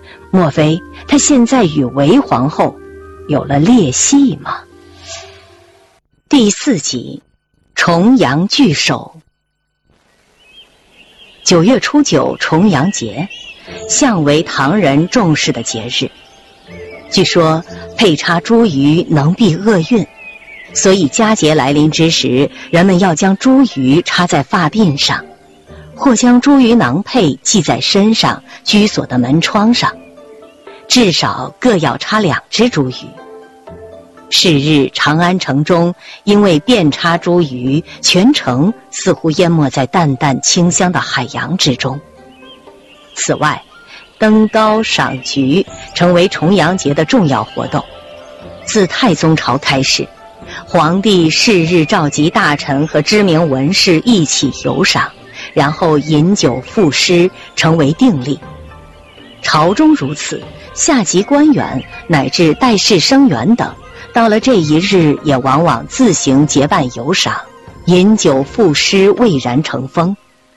莫非他现在与韦皇后有了裂隙吗？第4集，重阳聚首。9月初9重阳节，向为唐人重视的节日。据说配插茱萸能避厄运，所以佳节来临之时，人们要将茱萸插在发鬓上，或将茱萸囊佩系在身上居所的门窗上，至少各要插2只茱萸。是日长安城中因为遍插茱萸，全城似乎淹没在淡淡清香的海洋之中。此外，登高赏菊成为重阳节的重要活动。自太宗朝开始，皇帝是日召集大臣和知名文士一起游赏，然后饮酒赋诗，成为定例。朝中如此，下级官员乃至带侍生员等，到了这一日也往往自行结伴游赏，饮酒赋诗，蔚然成风。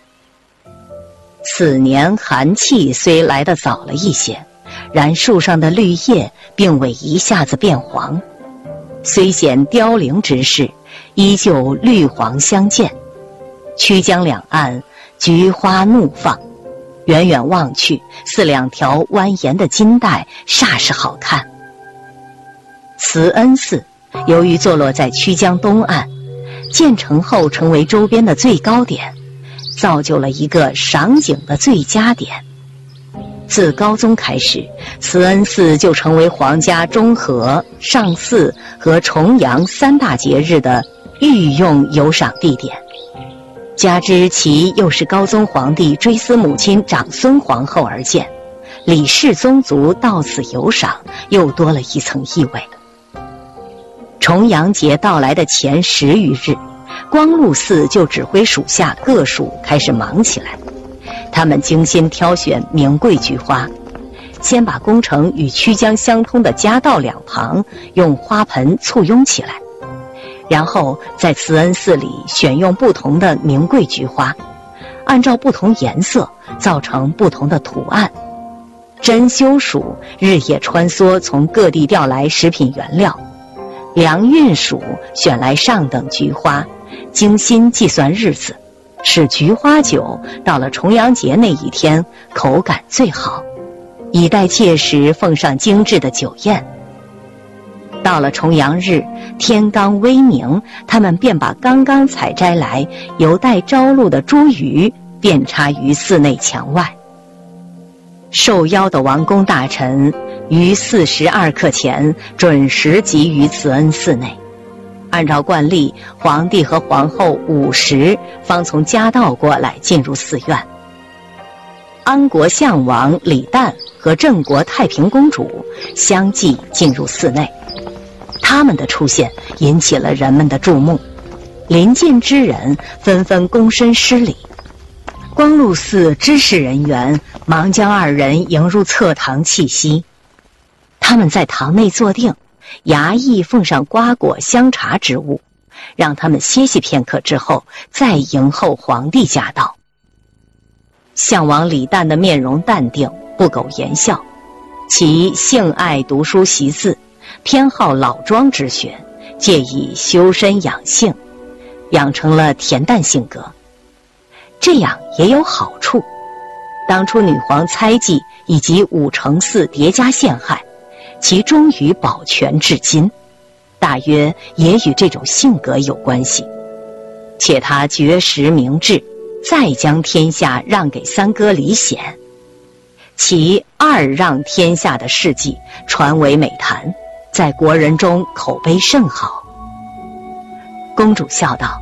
此年寒气虽来得早了一些，然树上的绿叶并未一下子变黄，虽显凋零之势，依旧绿黄相间。曲江两岸菊花怒放，远远望去，似2条蜿蜒的金带，煞是好看。慈恩寺由于坐落在曲江东岸，建成后成为周边的最高点，造就了一个赏景的最佳点。自高宗开始，慈恩寺就成为皇家中和、上巳和重阳3大节日的御用游赏地点。加之其又是高宗皇帝追思母亲长孙皇后而建，李氏宗族到此游赏，又多了一层意味。重阳节到来的前10余日，光禄寺就指挥属下各属开始忙起来。他们精心挑选名贵菊花，先把宫城与曲江相通的夹道2旁用花盆簇拥起来，然后在慈恩寺里选用不同的名贵菊花，按照不同颜色造成不同的图案。珍馐属日夜穿梭，从各地调来食品原料。良运属选来上等菊花，精心计算日子，使菊花酒到了重阳节那一天口感最好，以待届时奉上精致的酒宴。到了重阳日，天刚微明，他们便把刚刚采摘来由待朝露的茱萸遍插于寺内墙外。受邀的王公大臣于42刻前准时集于慈恩寺内，按照惯例，皇帝和皇后5时方从夹道过来进入寺院。安国相王李旦和郑国太平公主相继进入寺内，他们的出现引起了人们的注目，邻近之人纷纷躬身施礼。光禄寺知事人员忙将2人迎入侧堂气息，他们在堂内坐定，衙役奉上瓜果香茶之物，让他们歇息片刻之后再迎候皇帝驾到。相王李旦的面容淡定，不苟言笑，其性爱读书习字，偏好老庄之学，借以修身养性，养成了恬淡性格。这样也有好处，当初女皇猜忌以及武承嗣叠加陷害，其终于保全至今，大约也与这种性格有关系。且他绝食明志，再将天下让给三哥李显，其2让天下的事迹传为美谈，在国人中口碑甚好。公主笑道：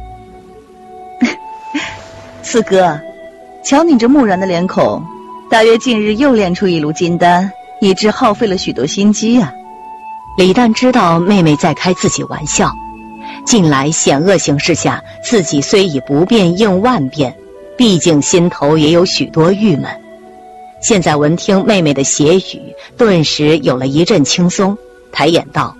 四哥，瞧你这木然的脸孔，大约近日又炼出一炉金丹，以致耗费了许多心机啊。 李旦知道妹妹在开自己玩笑，近来险恶形势下，自己虽已不便应万变，毕竟心头也有许多郁闷。现在闻听妹妹的邪语，顿时有了一阵轻松，抬眼道：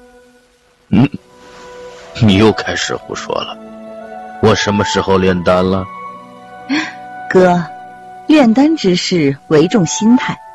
你又开始胡说了，我什么时候炼丹了？ 哥，炼丹之事唯重心态，